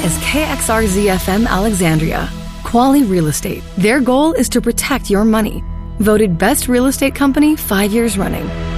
is KXRZ-FM Alexandria. Quality Real Estate. Their goal is to protect your money. Voted Best Real Estate Company 5 years running.